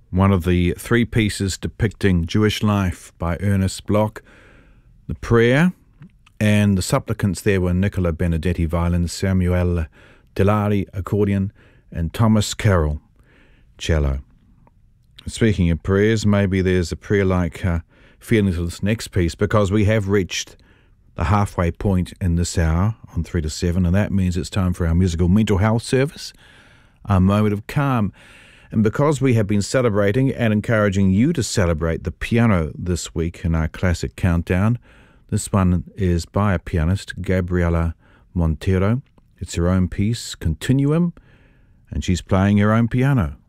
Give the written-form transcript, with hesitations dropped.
one of the three pieces depicting Jewish life by Ernest Bloch. The prayer and the supplicants there were Nicola Benedetti violin, Samuel Delari accordion, and Thomas Carroll cello. Speaking of prayers, maybe there's a prayer-like feeling to this next piece, because we have reached the halfway point in this hour on 3 to 7, and that means it's time for our musical mental health service, a moment of calm. And because we have been celebrating and encouraging you to celebrate the piano this week in our classic countdown, this one is by a pianist, Gabriela Montero. It's her own piece, Continuum, and she's playing her own piano.